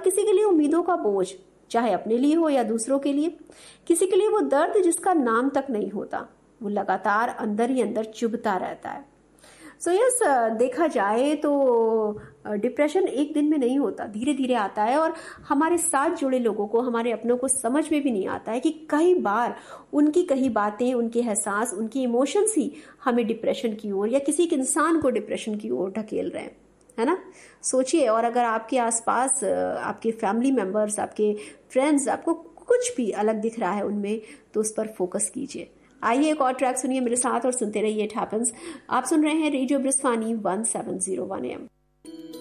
किसी के लिए उम्मीदों का बोझ, चाहे अपने लिए हो या दूसरों के लिए। किसी के लिए वो दर्द जिसका नाम तक नहीं होता, वो लगातार अंदर ही अंदर चुभता रहता है। सो यस, देखा जाए तो डिप्रेशन एक दिन में नहीं होता, धीरे धीरे आता है और हमारे साथ जुड़े लोगों को, हमारे अपनों को समझ में भी नहीं आता है कि कई बार उनकी कही बातें, उनके एहसास, उनकी इमोशंस ही हमें डिप्रेशन की ओर या किसी के इंसान को डिप्रेशन की ओर ढकेल रहे हैं, है ना। सोचिए, और अगर आपके आसपास आपके फैमिली मेंबर्स, आपके फ्रेंड्स, आपको कुछ भी अलग दिख रहा है उनमें, तो उस पर फोकस कीजिए। आइए एक और ट्रैक सुनिए मेरे साथ और सुनते रहिए इट हैपेंस। आप सुन रहे हैं रेडियो ब्रिस्वानी 1701 AM।